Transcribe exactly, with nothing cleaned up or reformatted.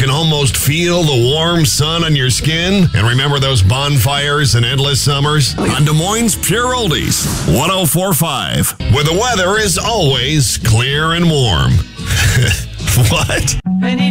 can almost feel the warm sun on your skin? And remember those bonfires and endless summers? On Des Moines Pure Oldies, one oh four point five, where the weather is always clear and warm. What?